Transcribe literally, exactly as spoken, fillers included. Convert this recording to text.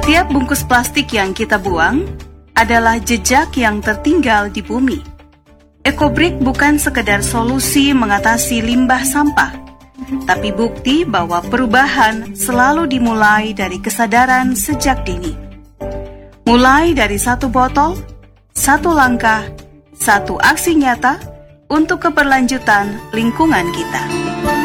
Setiap bungkus plastik yang kita buang adalah jejak yang tertinggal di bumi. EcoBrick bukan sekedar solusi mengatasi limbah sampah, tapi bukti bahwa perubahan selalu dimulai dari kesadaran sejak dini. Mulai dari satu botol, satu langkah, satu aksi nyata untuk keberlanjutan lingkungan kita.